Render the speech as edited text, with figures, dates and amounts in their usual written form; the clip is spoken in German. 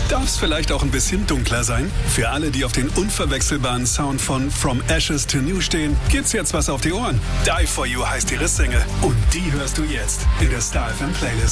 Darf es vielleicht auch ein bisschen dunkler sein? Für alle, die auf den unverwechselbaren Sound von From Ashes to New stehen, gibt's jetzt was auf die Ohren. Die For You heißt ihre Single und die hörst du jetzt in der Star FM Playlist.